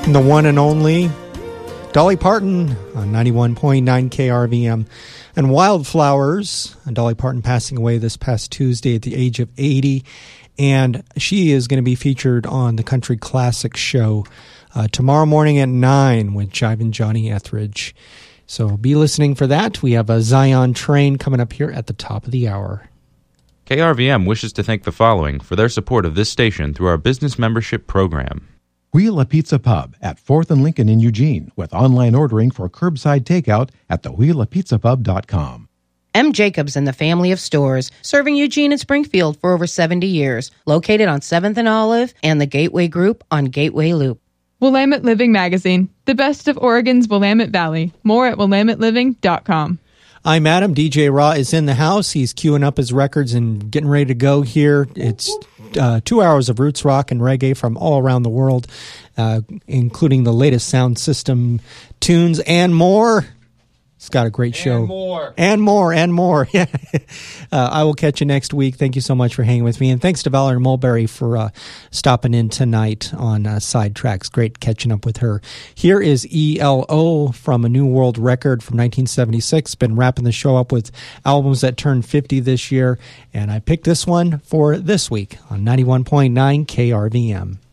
The one and only Dolly Parton on 91.9 KRVM. And Wildflowers, Dolly Parton passing away this past Tuesday at the age of 80. And she is going to be featured on the Country Classic Show tomorrow morning at 9 with Jive and Johnny Etheridge. So be listening for that. We have a Zion Train coming up here at the top of the hour. KRVM wishes to thank the following for their support of this station through our business membership program. Wheel a Pizza Pub at 4th and Lincoln in Eugene with online ordering for curbside takeout at thewheelapizzapub.com. M. Jacobs and the family of stores, serving Eugene and Springfield for over 70 years, located on 7th and Olive and the Gateway Group on Gateway Loop. Willamette Living Magazine, the best of Oregon's Willamette Valley. More at WillametteLiving.com. I'm Adam. DJ Raw is in the house. He's queuing up his records and getting ready to go here. It's 2 hours of roots rock and reggae from all around the world, including the latest sound system tunes and more. It's got a great show. And more. Yeah. I will catch you next week. Thank you so much for hanging with me. And thanks to Valerie Mulberry for stopping in tonight on Sidetracks. Great catching up with her. Here is ELO from a New World record from 1976. Been wrapping the show up with albums that turned 50 this year. And I picked this one for this week on 91.9 KRVM.